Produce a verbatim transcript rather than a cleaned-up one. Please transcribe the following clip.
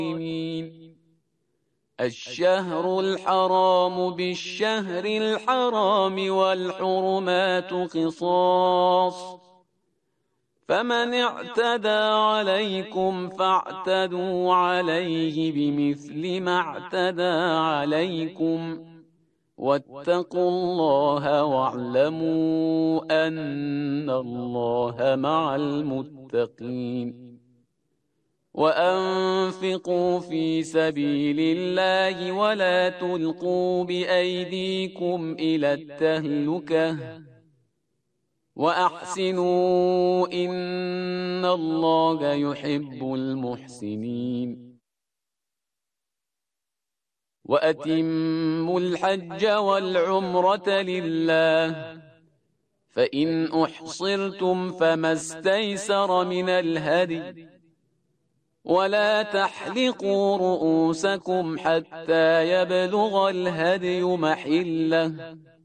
الشهر الحرام بالشهر الحرام والحرمات قصاص، فمن اعتدى عليكم فاعتدوا عليه بمثل ما اعتدى عليكم، واتقوا الله واعلموا أن الله مع المتقين. وأنفقوا في سبيل الله ولا تلقوا بأيديكم إلى التهلكة وأحسنوا إن الله يحب المحسنين. وأتموا الحج والعمرة لله، فإن أحصرتم فما استيسر من الهدي، ولا تحلقوا رؤوسكم حتى يبلغ الهدي محله،